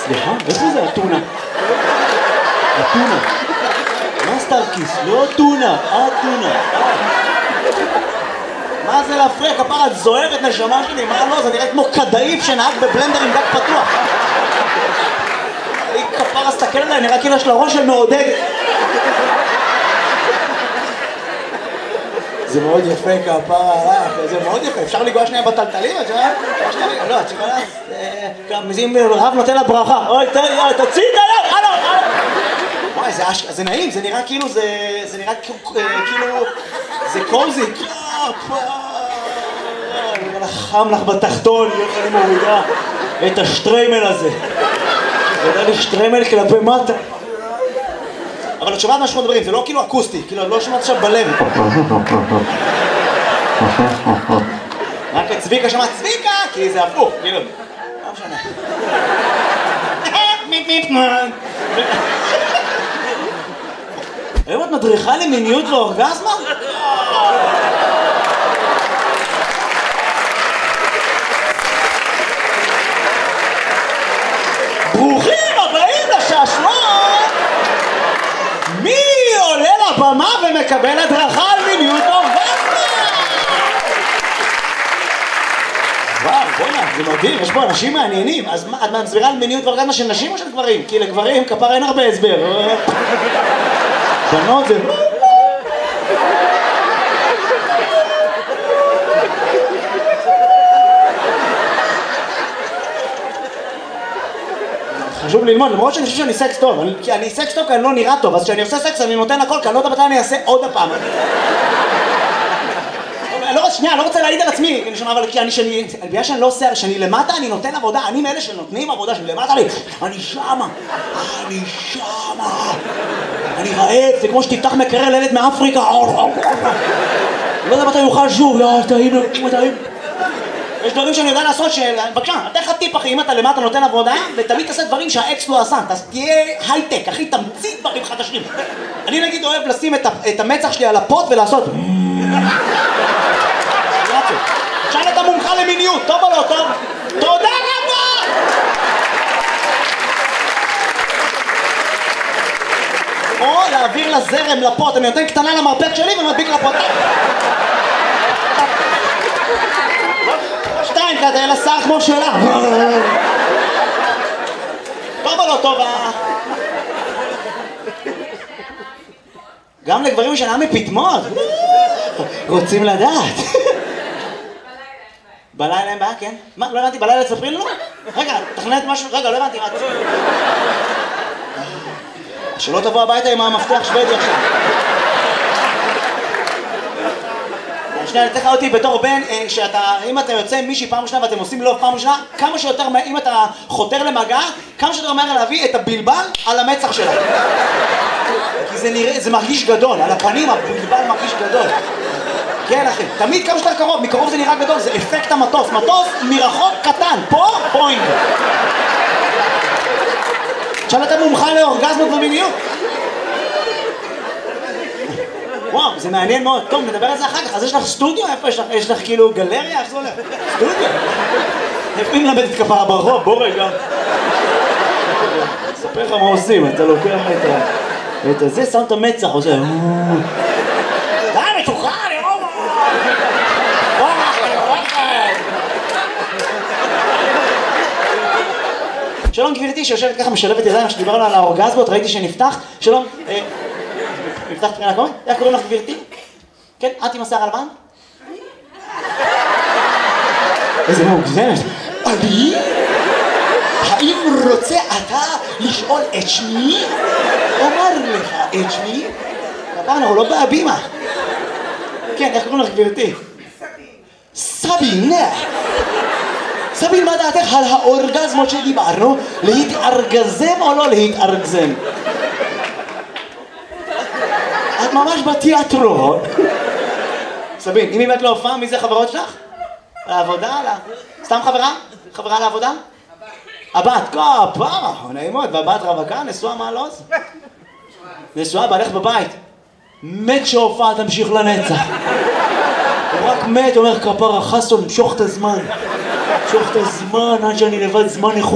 סליחה? איפה זה אתונה? אתונה. מה סטארקיס? לא אתונה, אתונה. מה זה להפריע? כפרה, את זוהרת נשמה שלי, מה לא? זה נראה כמו כדאיף שנהג בבלנדר עם דק פתוח. היא כפרה, סתכל עליה, נראה כאילו יש לה ראש של מעודד. זה מאוד יפה, כפרה, זה מאוד יפה. אפשר לגוע שנייה בטלטלים? לא, את שכונה, אם רב נותן לה ברכה. אוי, תוציא את היד, הלו. וואי, זה נעים, זה נראה כאילו, זה נראה כאילו, זה קוזי. חם לך בתחתון, איך אני מורידה את השטריימל הזה. זה יודע לי שטריימל כלפי מטה. אבל את שומעת מה שאנחנו מדברים, זה לא כאילו אקוסטי, כאילו לא שומעת עכשיו בלב. רק את צביקה שמעת צביקה, כי זה הפוך, כאילו. לא משנה. היום את מדריכה למיניות ואורגזמה? ברוכים הבאים לשעשועון! מי עולה לבמה ומקבל הדרכה על מיניות ואורגזמה? וואו, בוא'נה, זה מדהים, יש פה אנשים מעניינים. אז את מסבירה על מיניות ואורגזמה של נשים או של גברים? כי לגברים כפר אין הרבה הסבר. בנות זה... חשוב ללמוד, למרות שאני חושב שאני סקס טוב, כי אני סקס טוב כי אני לא נראה טוב, אז כשאני עושה סקס אני נותן הכל, כי אני לא יודע מתי אני אעשה עוד הפעם. אני לא רוצה להעיד על עצמי, אבל בגלל שאני לא עושה, שאני למטה אני נותן עבודה, אני מאלה שנותנים עבודה, שאני למטה לי, אני שמה, אני רעב, זה כמו שתפתח מקרר לילד מאפריקה, לא יודע מתי יוכל שוב, טעים. יש דברים שאני יודע לעשות בבקשה, אתה לך טיפ אחי, אם אתה למטה נותן עבודה ותמיד תעשה דברים שהאקס לא עשה, תהיה הייטק, אחי, תמציא דברים חדשים. אני נגיד אוהב לשים את המצח שלי על הפוט ולעשות שאל את המומחה למיניות, טוב או לא טוב? תודה רבה! או להעביר לזרם לפוט, אני נותן קטנה למרפק שלי ומדביק לפוט. שתיים, כזה, אלא שר כמו שלה. טוב או לא טוב? גם לגברים שנה מפתמות. רוצים לדעת. בלילה אין בעיה, כן? מה? לא הבנתי, בלילה תספרי לנו? רגע, תכנת משהו, רגע, לא הבנתי, מה? שלא תבוא הביתה עם המפתח שוודי עכשיו. שנייה, אני תכף אותי בתור בן, אם אתה יוצא עם מישהי פעם ראשונה ואתם עושים לוב פעם ראשונה, כמה שיותר, אם אתה חותר למגע, כמה שיותר מהר להביא את הבלבל על המצח שלה. כי זה מרגיש גדול, על הפנים הבלבל מרגיש גדול. כן אחי, תמיד כמה שיותר קרוב, מקרוב זה נראה גדול, זה אפקט המטוס, מטוס מרחוק קטן, פה פוינט. עכשיו אתה מומחה לאורגזמות ומיניות. וואו, זה מעניין מאוד. טוב, נדבר על זה אחר כך. אז יש לך סטודיו? איפה יש לך? יש לך כאילו גלריה? איך זה הולך? סטודיו? איפה אם למדת כפרה ברחוב? בוא רגע. אספר לך מה עושים, אתה לוקח את זה, שם את המצח, עושה... די, מתוחה, אני רואה! שלום גבירתי שיושבת ככה משלבת ידיים שדיברנו על האורגזמות, ראיתי שנפתח. שלום, נפתח תקריא לקום? איך קוראים לך גבירתי? כן, את עם השיער הלבן? איזה מוגזמת. אני? האם רוצה אתה לשאול את שמי? אומר לך את שמי? כפרה, אנחנו לא בהבימה. כן, איך קוראים לך גבירתי? סבין. סבין, מה דעתך על האורגזמות שדיברנו? להתארגזם או לא להתארגזם? את ממש בתיאטרון. סבין, אם באמת לא הופעה, מי זה חברות שלך? לעבודה? סתם חברה? חברה לעבודה? הבת, כפרה, נעימות, והבת רווקה, נשואה מעלוז? נשואה, בעלך בבית. מת שהופעה, תמשיך לנצח. הוא רק מת, אומר כפרה, חסון, משוך את הזמן. משוך את הזמן, עד שאני לבד זמן איכות.